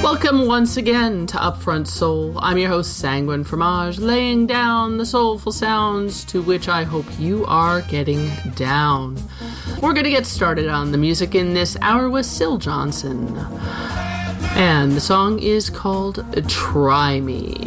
Welcome once again to Upfront Soul. I'm your host, Sanguine Fromage, laying down the soulful sounds to which I hope you are getting down. We're going to get started on the music in this hour with Syl Johnson. And the song is called Try Me.